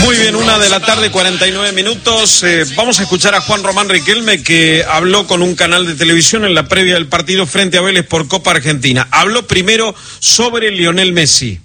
Muy bien, 1:49 p.m. Vamos a escuchar a Juan Román Riquelme, que habló con un canal de televisión en la previa del partido frente a Vélez por Copa Argentina. Habló primero sobre Lionel Messi.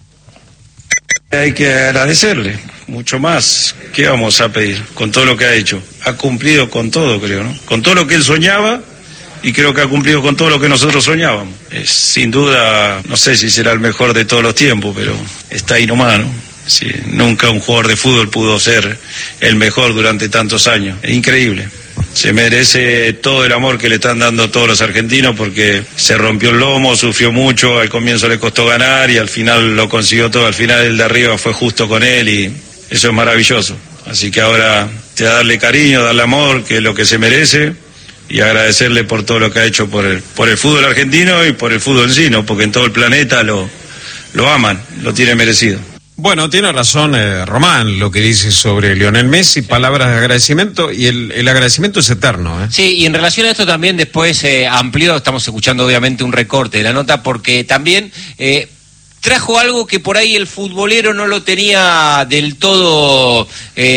Hay que agradecerle, mucho más. ¿Qué vamos a pedir con todo lo que ha hecho? Ha cumplido con todo, creo, ¿no? Con todo lo que él soñaba, y creo que ha cumplido con todo lo que nosotros soñábamos. Sin duda, no sé si será el mejor de todos los tiempos, pero está ahí nomás, ¿no? Sí, nunca un jugador de fútbol pudo ser el mejor durante tantos años. Es increíble. Se merece todo el amor que le están dando todos los argentinos, porque se rompió el lomo, sufrió mucho, al comienzo le costó ganar y al final lo consiguió todo. Al final el de arriba fue justo con él y eso es maravilloso. Así que ahora te da darle cariño, darle amor, que es lo que se merece, y agradecerle por todo lo que ha hecho por el fútbol argentino y por el fútbol en sí, ¿no? Porque en todo el planeta lo aman, lo tiene merecido. Bueno, tiene razón Román lo que dice sobre Lionel Messi, palabras de agradecimiento, y el agradecimiento es eterno, ¿eh? Sí, y en relación a esto también después amplió, estamos escuchando obviamente un recorte de la nota, porque también trajo algo que por ahí el futbolero no lo tenía del todo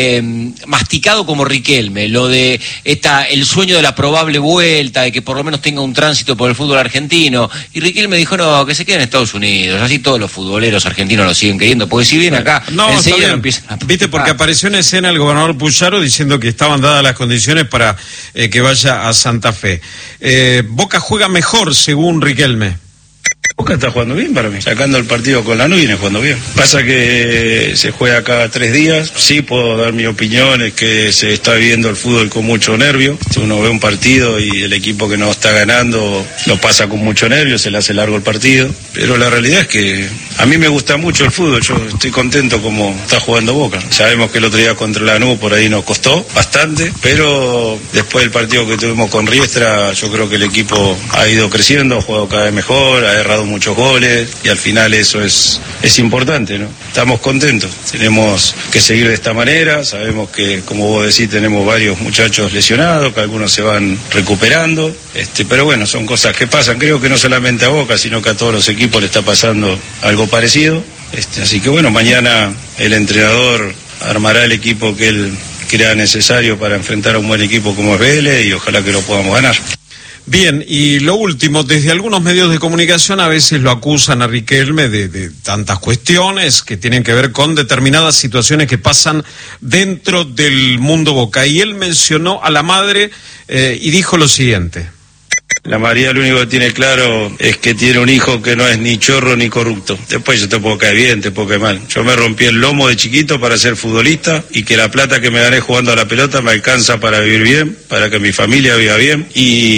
masticado como Riquelme, lo de el sueño de la probable vuelta, de que por lo menos tenga un tránsito por el fútbol argentino, y Riquelme dijo, no, que se quede en Estados Unidos, así todos los futboleros argentinos lo siguen queriendo, porque si bien acá enseguida empiezan a... Viste, porque apareció en escena el gobernador Puyaro diciendo que estaban dadas las condiciones para que vaya a Santa Fe. Boca juega mejor según Riquelme. Boca está jugando bien para mí, sacando el partido con Lanús viene jugando bien. Pasa que se juega cada 3 días, sí puedo dar mi opinión, es que se está viviendo el fútbol con mucho nervio. Uno ve un partido y el equipo que no está ganando lo pasa con mucho nervio, se le hace largo el partido, pero la realidad es que a mí me gusta mucho el fútbol, yo estoy contento como está jugando Boca. Sabemos que el otro día contra Lanús por ahí nos costó bastante, pero después del partido que tuvimos con Riestra, yo creo que el equipo ha ido creciendo, ha jugado cada vez mejor, ha errado muchos goles y al final eso es importante, ¿no? Estamos contentos, tenemos que seguir de esta manera, sabemos que, como vos decís, tenemos varios muchachos lesionados, que algunos se van recuperando, pero bueno, son cosas que pasan, creo que no solamente a Boca, sino que a todos los equipos le está pasando algo parecido, así que bueno, mañana el entrenador armará el equipo que él crea necesario para enfrentar a un buen equipo como es Vélez y ojalá que lo podamos ganar. Bien, y lo último, desde algunos medios de comunicación a veces lo acusan a Riquelme de tantas cuestiones que tienen que ver con determinadas situaciones que pasan dentro del mundo Boca, y él mencionó a la madre y dijo lo siguiente. La María lo único que tiene claro es que tiene un hijo que no es ni chorro ni corrupto. Después yo te puedo caer bien, te puedo caer mal. Yo me rompí el lomo de chiquito para ser futbolista y que la plata que me gané jugando a la pelota me alcanza para vivir bien, para que mi familia viva bien.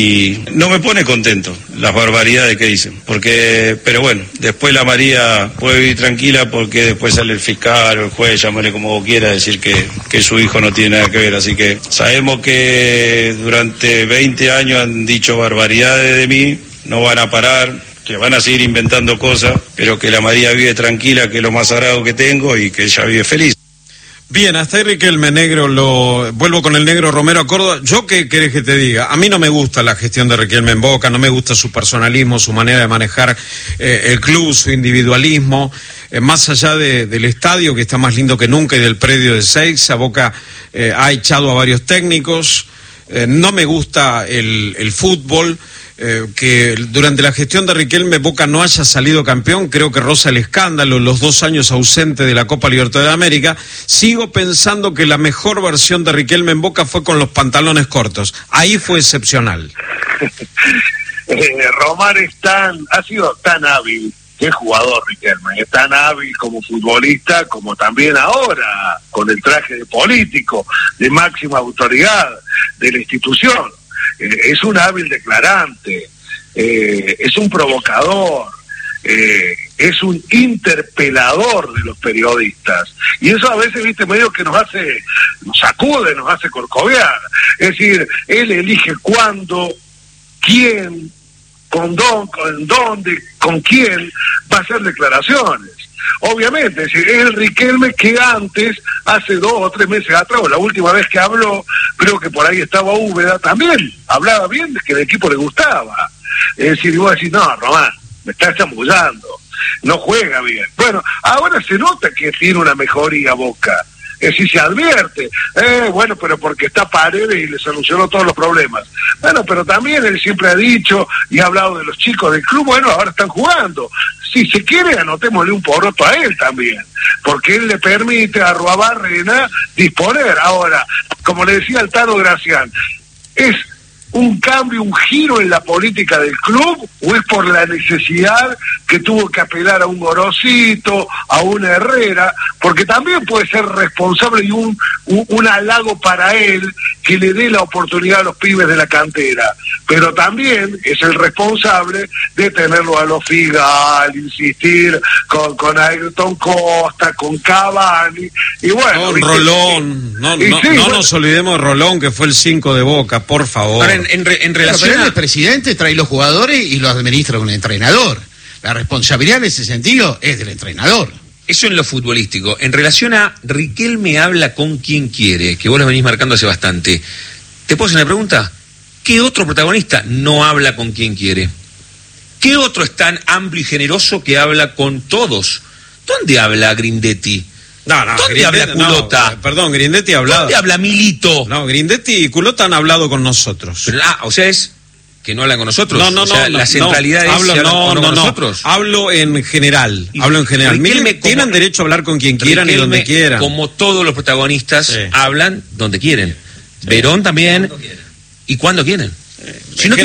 Y no me pone contento las barbaridades que dicen. Pero bueno, después la María puede vivir tranquila porque después sale el fiscal o el juez, llámale como vos quieras, decir que su hijo no tiene nada que ver. Así que sabemos que durante 20 años han dicho barbaridades de mí, no van a parar, que van a seguir inventando cosas, pero que la María vive tranquila, que es lo más sagrado que tengo, y que ella vive feliz. Bien, hasta ahí Riquelme, negro, vuelvo con el negro Romero a Córdoba. ¿Yo qué querés que te diga? A mí no me gusta la gestión de Riquelme en Boca, no me gusta su personalismo, su manera de manejar el club, su individualismo, más allá del estadio, que está más lindo que nunca, y del predio de Seixas. Boca ha echado a varios técnicos. No me gusta el fútbol, que durante la gestión de Riquelme Boca no haya salido campeón, creo que roza el escándalo, los 2 años ausente de la Copa Libertadores de América. Sigo pensando que la mejor versión de Riquelme en Boca fue con los pantalones cortos, ahí fue excepcional. Román ha sido tan hábil. Qué jugador Riquelme, es tan hábil como futbolista, como también ahora, con el traje de político, de máxima autoridad de la institución. Es un hábil declarante, es un provocador, es un interpelador de los periodistas. Y eso a veces, viste, medio que nos sacude, nos hace corcovear. Es decir, él elige cuándo, quién, con dónde, con quién va a hacer declaraciones. Obviamente, es el Riquelme que antes, hace 2 o 3 meses atrás, o la última vez que habló, creo que por ahí estaba Úbeda, también hablaba bien de que el equipo le gustaba. Es decir, y vos decís, no, Román, me estás chamullando, no juega bien. Bueno, ahora se nota que tiene una mejoría Boca, sí se advierte. Bueno, pero porque está Paredes y le solucionó todos los problemas. Bueno, pero también él siempre ha dicho y ha hablado de los chicos del club, bueno, ahora están jugando. Si se quiere, anotémosle un poroto a él también, porque él le permite a Arruabarrena disponer. Ahora, como le decía el Tano Gracián, ¿es un cambio, un giro en la política del club o es por la necesidad que tuvo que apelar a un Gorosito, a una Herrera? Porque también puede ser responsable y un halago para él que le dé la oportunidad a los pibes de la cantera, pero también es el responsable de tenerlo a los Figal, insistir con Ayrton Costa, con Cavani, y bueno... Con Rolón, no nos olvidemos de Rolón, que fue el 5 de Boca, por favor. Ahora, en relación al presidente, trae los jugadores y los administra un entrenador. La responsabilidad en ese sentido es del entrenador. Eso en lo futbolístico. En relación a Riquelme habla con quien quiere, que vos lo venís marcando hace bastante. ¿Te puedo hacer una pregunta? ¿Qué otro protagonista no habla con quien quiere? ¿Qué otro es tan amplio y generoso que habla con todos? ¿Dónde habla Grindetti? ¿Dónde habla Culota? Perdón, Grindetti ha hablado. ¿Dónde habla Milito? No, Grindetti y Culota han hablado con nosotros. Pero, o sea, es que no hablan con nosotros. La centralidad es hablo, si hablan con nosotros. Hablo en general. Tienen derecho a hablar con quien quieran y donde quieran. Como todos los protagonistas hablan donde quieren. Sí. Verón también. ¿Y cuándo quieren? Si no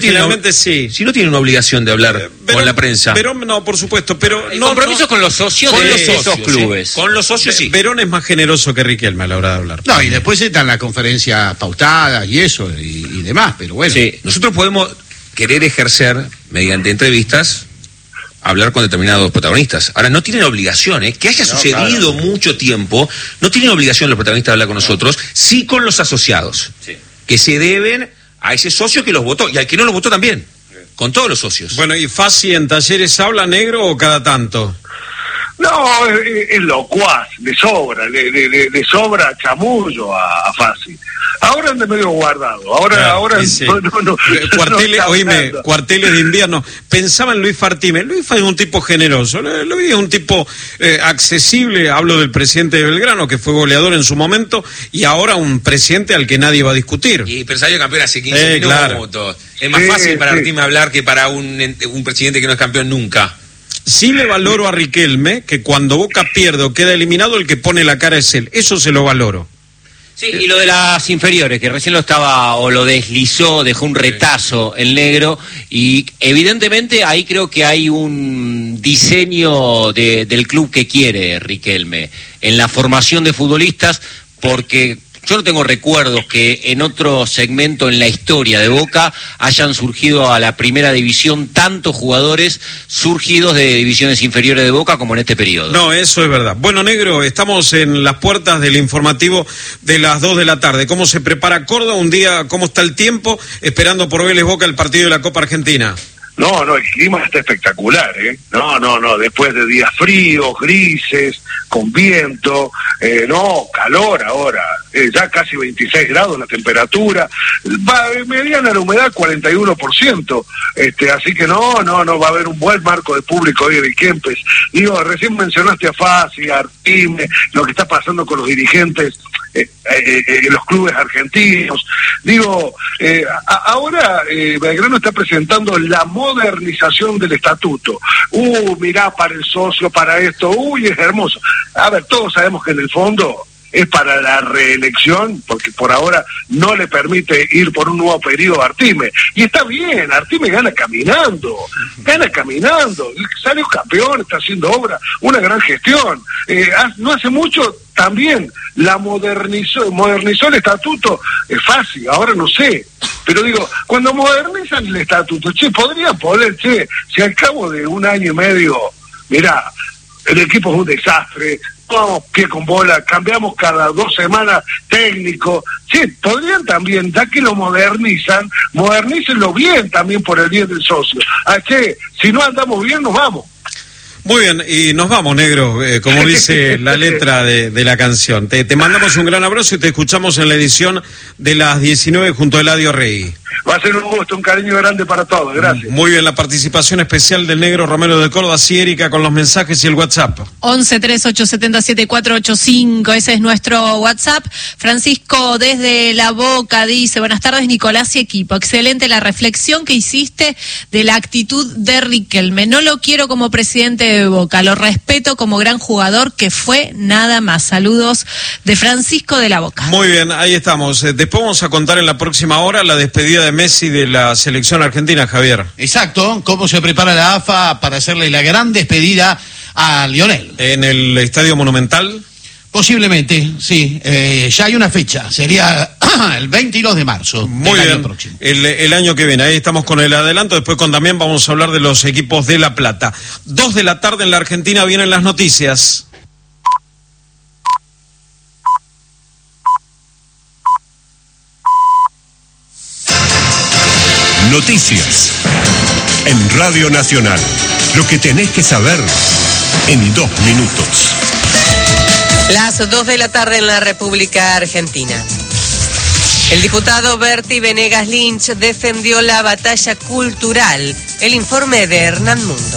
tienen una obligación de hablar con la prensa. Verón no, por supuesto, pero el compromiso con los socios de esos clubes. Sí. Con los socios sí. Verón es más generoso que Riquelme a la hora de hablar. No, y después están las conferencias pautadas y eso y demás, pero bueno. Sí, nosotros podemos querer ejercer mediante entrevistas hablar con determinados protagonistas. Ahora, no tienen obligación, que haya sucedido mucho tiempo, no tienen obligación los protagonistas de hablar con nosotros, sí con los asociados, que se deben a ese socio que los votó, y al que no los votó también, con todos los socios. Bueno, ¿y Fassi en Talleres habla negro o cada tanto? No, es locuaz, le sobra chamullo a Fassi. Ahora anda medio guardado, ahora cuarteles de invierno. Pensaba en Luis Fartime. Luis es un tipo generoso, Luis es un tipo accesible. Hablo del presidente de Belgrano, que fue goleador en su momento, y ahora un presidente al que nadie va a discutir. Y pero salió campeón hace 15 minutos. Claro. Es más fácil para Fartime hablar que para un presidente que no es campeón nunca. Sí le valoro a Riquelme que cuando Boca pierde o queda eliminado, el que pone la cara es él. Eso se lo valoro. Sí, y lo de las inferiores, que recién lo deslizó, dejó un retazo el negro, y evidentemente ahí creo que hay un diseño del club que quiere Riquelme, en la formación de futbolistas, porque yo no tengo recuerdos que en otro segmento en la historia de Boca hayan surgido a la primera división tantos jugadores surgidos de divisiones inferiores de Boca como en este periodo. No, eso es verdad. Bueno, negro, estamos en las puertas del informativo de las 2 de la tarde. ¿Cómo se prepara Córdoba? Un día, ¿cómo está el tiempo? Esperando por Vélez Boca el partido de la Copa Argentina. No, el clima está espectacular, No, después de días fríos, grises, con viento, calor ahora, ya casi 26 grados la temperatura, mediana la humedad 41%, así que no va a haber un buen marco de público hoy en el Kempes. Digo, recién mencionaste a Fassi, a Artime, lo que está pasando con los dirigentes en los clubes argentinos. Digo, ahora Belgrano está presentando la modernización del estatuto. Mirá, para el socio, para esto, es hermoso. A ver, todos sabemos que en el fondo es para la reelección, porque por ahora no le permite ir por un nuevo periodo a Artime. Y está bien, Artime gana caminando, salió campeón, está haciendo obra, una gran gestión. No hace mucho también la modernizó el estatuto, es fácil, ahora no sé. Pero digo, cuando modernizan el estatuto, podrían poner, si al cabo de un año y medio, mirá, el equipo es un desastre, vamos pie con bola, cambiamos cada 2 semanas técnico, podrían también, ya que lo modernícenlo bien también por el bien del socio. Si no andamos bien, nos vamos. Muy bien, y nos vamos, negro, como dice la letra de la canción. Te mandamos un gran abrazo y te escuchamos en la edición de las 19 junto a Eladio Rey. Va a ser un gusto, un cariño grande para todos, gracias. Muy bien, la participación especial del negro Romero de Córdoba. Sí, Erika, con los mensajes y el WhatsApp. 1138707485, ese es nuestro WhatsApp. Francisco desde La Boca dice: buenas tardes, Nicolás y equipo. Excelente la reflexión que hiciste de la actitud de Riquelme. No lo quiero como presidente de Boca, lo respeto como gran jugador que fue, nada más. Saludos de Francisco de La Boca. Muy bien, ahí estamos. Después vamos a contar en la próxima hora la despedida de Messi de la selección argentina, Javier. Exacto, cómo se prepara la AFA para hacerle la gran despedida a Lionel. ¿En el Estadio Monumental? Posiblemente, sí. Ya hay una fecha, sería el 22 de marzo. Muy bien, año próximo. El año que viene. Ahí estamos con el adelanto. Después con Damián vamos a hablar de los equipos de La Plata. 2 de la tarde en la Argentina vienen las noticias. Noticias en Radio Nacional. Lo que tenés que saber en 2 minutos. Las 2 de la tarde en la República Argentina. El diputado Berti Venegas Lynch defendió la batalla cultural. El informe de Hernán Mundo.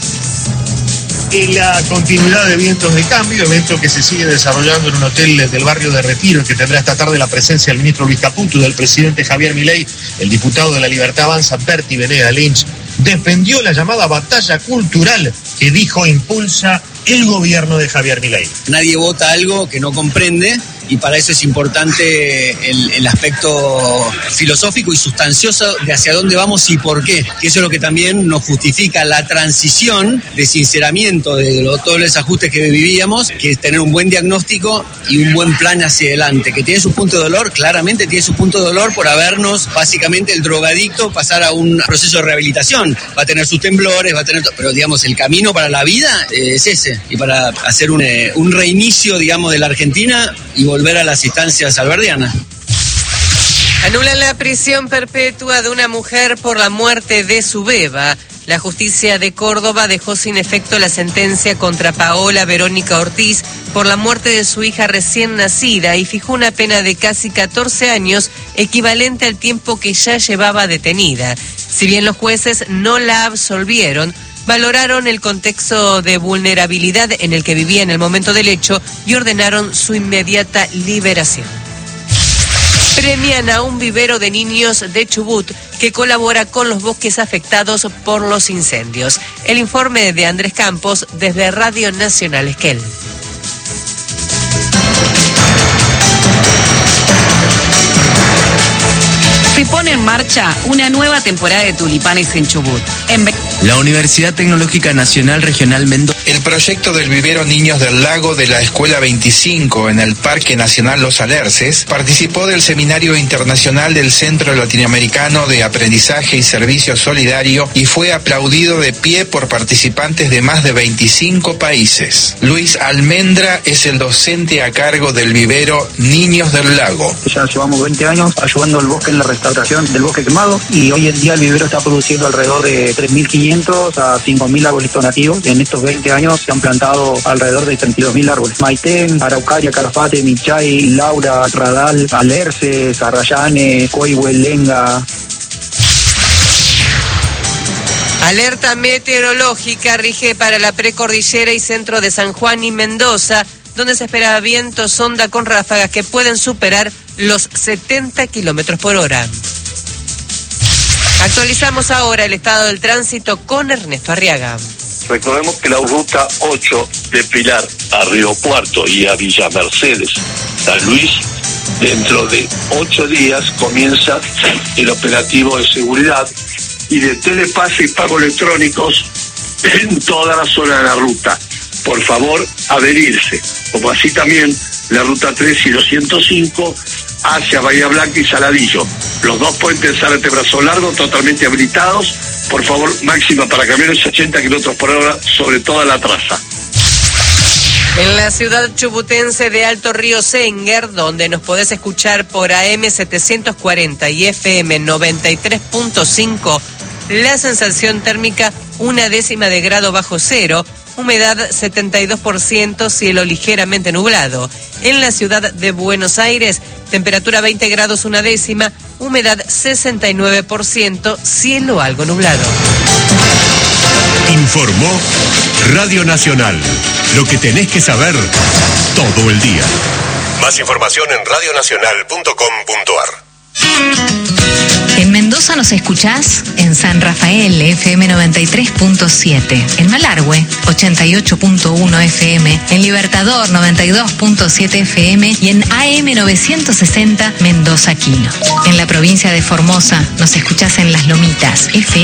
En la continuidad de Vientos de Cambio, evento que se sigue desarrollando en un hotel del barrio de Retiro, que tendrá esta tarde la presencia del ministro Luis Caputo y del presidente Javier Milei, el diputado de La Libertad Avanza, Berti Venegas Lynch, defendió la llamada batalla cultural que dijo impulsa el gobierno de Javier Milei. Nadie vota algo que no comprende, y para eso es importante el aspecto filosófico y sustancioso de hacia dónde vamos y por qué. Que eso es lo que también nos justifica la transición de sinceramiento de todos los ajustes que vivíamos, que es tener un buen diagnóstico y un buen plan hacia adelante. Que tiene su punto de dolor, claramente tiene su punto de dolor por habernos, básicamente el drogadicto, pasar a un proceso de rehabilitación. Va a tener sus temblores, va a tener pero digamos el camino para la vida es ese. Y para hacer un reinicio, digamos, de la Argentina y volver a las instancias alberdianas. Anulan la prisión perpetua de una mujer por la muerte de su beba. La justicia de Córdoba dejó sin efecto la sentencia contra Paola Verónica Ortiz por la muerte de su hija recién nacida y fijó una pena de casi 14 años, equivalente al tiempo que ya llevaba detenida. Si bien los jueces no la absolvieron, valoraron el contexto de vulnerabilidad en el que vivía en el momento del hecho y ordenaron su inmediata liberación. Premian a un vivero de niños de Chubut que colabora con los bosques afectados por los incendios. El informe de Andrés Campos desde Radio Nacional Esquel. Se pone en marcha una nueva temporada de tulipanes en Chubut. La Universidad Tecnológica Nacional Regional Mendoza. El proyecto del vivero Niños del Lago de la Escuela 25 en el Parque Nacional Los Alerces participó del Seminario Internacional del Centro Latinoamericano de Aprendizaje y Servicio Solidario y fue aplaudido de pie por participantes de más de 25 países. Luis Almendra es el docente a cargo del vivero Niños del Lago. Ya llevamos 20 años ayudando al bosque en la restauración del bosque quemado y hoy en día el vivero está produciendo alrededor de 3.500 a 5.000 arbolitos nativos. En estos 20 años se han plantado alrededor de 32.000 árboles. Maitén, Araucaria, Calafate, Michay, Laura, Radal, Alerces, Arrayane, Coihuel, Lenga. Alerta meteorológica rige para la precordillera y centro de San Juan y Mendoza, donde se espera vientos onda con ráfagas que pueden superar los 70 kilómetros por hora. Actualizamos ahora el estado del tránsito con Ernesto Arriaga. Recordemos que la ruta 8 de Pilar a Río Cuarto y a Villa Mercedes, San Luis, dentro de 8 días comienza el operativo de seguridad y de telepase y pago electrónicos en toda la zona de la ruta. Por favor, adherirse, como así también la ruta 3 y 205 hacia Bahía Blanca y Saladillo. Los dos puentes Zárate Brazo Largo totalmente habilitados. Por favor, máxima para camiones 80 kilómetros por hora sobre toda la traza. En la ciudad chubutense de Alto Río Senguer, donde nos podés escuchar por AM 740 y FM 93.5, la sensación térmica 0.1 grado bajo cero, humedad 72%, cielo ligeramente nublado. En la ciudad de Buenos Aires, temperatura 20 grados 0.1, humedad 69%, cielo algo nublado. Informó Radio Nacional. Lo que tenés que saber todo el día. Más información en radionacional.com.ar. En Mendoza nos escuchás en San Rafael, FM 93.7, en Malargüe, 88.1 FM, en Libertador, 92.7 FM y en AM 960 Mendoza Quino. En la provincia de Formosa nos escuchás en Las Lomitas, FM